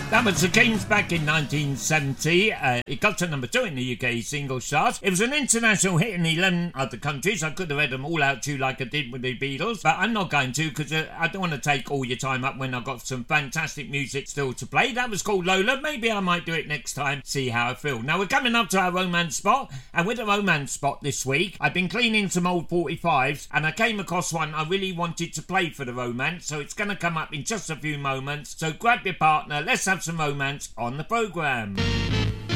That was the Kings back in 1970. It got to number 2 in the UK single chart. It was an international hit in 11 other countries. I could have read them all out to you like I did with the Beatles, but I'm not going to because I don't want to take all your time up when I've got some fantastic music still to play. That was called Lola. Maybe I might do it next time, see how I feel. Now we're coming up to our romance spot, and with the romance spot this week, I've been cleaning some old 45s, and I came across one I really wanted to play for the romance, so it's going to come up in just a few moments. So grab your partner, let's have some romance on the programme.